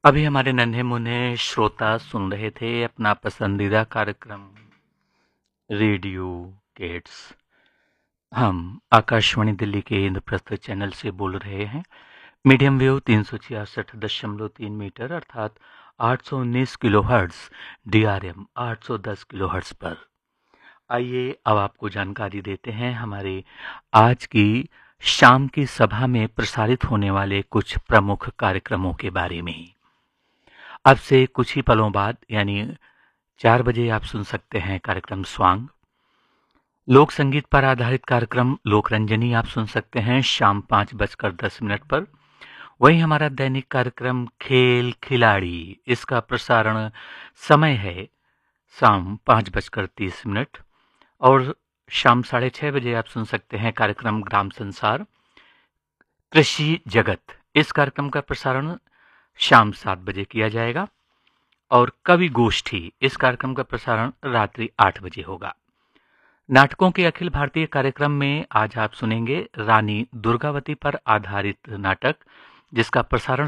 अभी हमारे नन्हे मुन्ने श्रोता सुन रहे थे अपना पसंदीदा कार्यक्रम रेडियो किड्स। हम आकाशवाणी दिल्ली के इंद्रप्रस्थ चैनल से बोल रहे हैं। मीडियम वेव 366.3 मीटर अर्थात 819 किलोहर्ट्ज, DRM 810 किलोहर्ट्ज पर। आइए अब आपको जानकारी देते हैं हमारे आज की शाम की सभा में प्रसारित होने वाले कुछ प्रमुख कार्यक्रमों के बारे में। अब से कुछ ही पलों बाद यानी 4 बजे आप सुन सकते हैं कार्यक्रम स्वांग। लोक संगीत पर आधारित कार्यक्रम लोकरंजनी आप सुन सकते हैं शाम 5:10 पर। वहीं हमारा दैनिक कार्यक्रम खेल खिलाड़ी, इसका प्रसारण समय है शाम 5:30 और शाम 6:30 आप सुन सकते हैं कार्यक्रम ग्राम संसार कृषि जगत। इस कार्यक्रम का प्रसारण शाम 7 बजे किया जाएगा और कवि गोष्ठी, इस कार्यक्रम का प्रसारण रात्रि 8 बजे होगा। नाटकों के अखिल भारतीय कार्यक्रम में आज आप सुनेंगे रानी दुर्गावती पर आधारित नाटक, जिसका प्रसारण